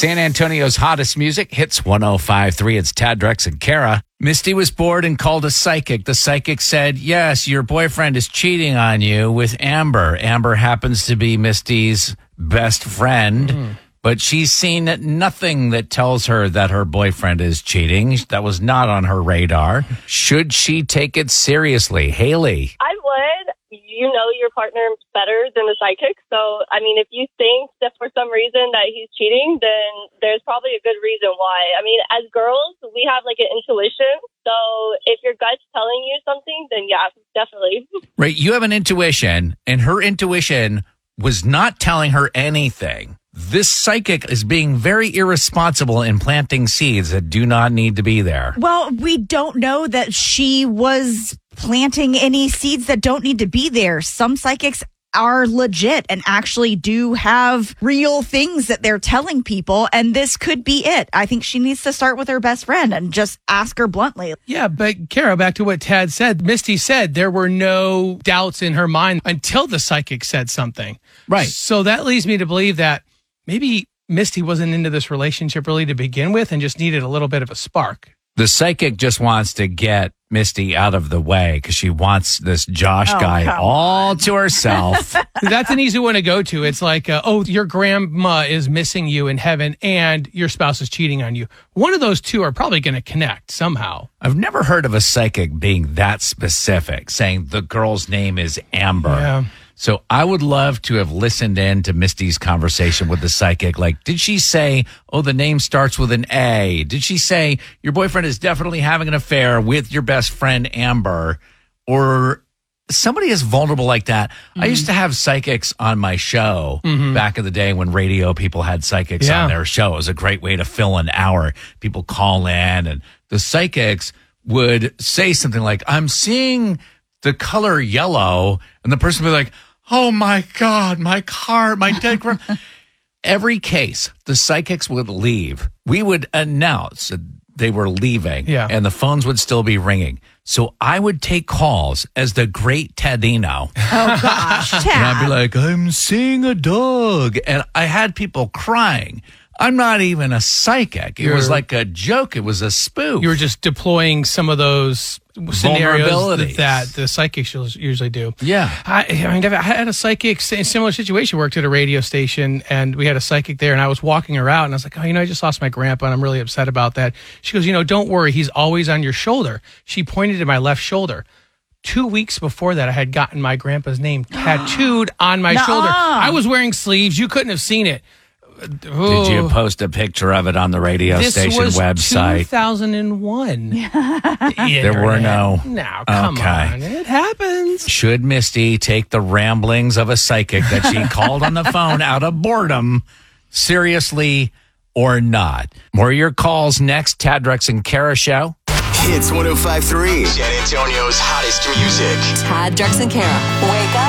San Antonio's hottest music, Hits 105.3. It's Tad, Drex, and Kara. Misty was bored and called a psychic. The psychic said, yes, your boyfriend is cheating on you with Amber. Amber happens to be Misty's best friend, but she's seen nothing that tells her that her boyfriend is cheating. That was not on her radar. Should she take it seriously? Haley. I would. You know your partner better than the psychic. So, I mean, if you think that for some reason that he's cheating, then there's probably a good reason why. I mean, as girls, we have like an intuition. So if your gut's telling you something, then yeah, definitely. Right. You have an intuition, and her intuition was not telling her anything. This psychic is being very irresponsible in planting seeds that do not need to be there. Well, we don't know that she was planting any seeds that don't need to be there. Some psychics are legit and actually do have real things that they're telling people, and this could be it. I think she needs to start with her best friend and just ask her bluntly. Yeah, but Kara, back to what Tad said, Misty said there were no doubts in her mind until the psychic said something. Right. So that leads me to believe that maybe Misty wasn't into this relationship really to begin with and just needed a little bit of a spark. The psychic just wants to get Misty out of the way because she wants this Josh guy all to herself. That's an easy one to go to. It's like, your grandma is missing you in heaven and your spouse is cheating on you. One of those two are probably going to connect somehow. I've never heard of a psychic being that specific, saying the girl's name is Amber. Yeah. So I would love to have listened in to Misty's conversation with the psychic. Like, did she say, the name starts with an A? Did she say, your boyfriend is definitely having an affair with your best friend, Amber? Or somebody as vulnerable like that. I used to have psychics on my show back in the day when radio people had psychics on their show. It was a great way to fill an hour. People call in, and the psychics would say something like, I'm seeing the color yellow, and the person would be like, oh my God, my car, my dead grandma. Every case, the psychics would leave. We would announce that they were leaving, and the phones would still be ringing. So I would take calls as the great Tadino. Oh, gosh, Tad. And I'd be like, I'm seeing a dog. And I had people crying. I'm not even a psychic. It was like a joke. It was a spoof. You were just deploying some of those scenarios that the psychics usually do. Yeah. I had a psychic in a similar situation. Worked at a radio station, and we had a psychic there, and I was walking her out, and I was like, I just lost my grandpa, and I'm really upset about that. She goes, don't worry, he's always on your shoulder. She pointed to my left shoulder. 2 weeks before that, I had gotten my grandpa's name tattooed on my shoulder. I was wearing sleeves. You couldn't have seen it. Did you post a picture of it on the radio station website? 2001. There were no. No, come on. It happens. Should Misty take the ramblings of a psychic that she called on the phone out of boredom seriously or not? More of your calls next. Tad, Drex, and Kara Show. Hits 105.3. San Antonio's hottest music. Tad, Drex, and Kara. Wake up.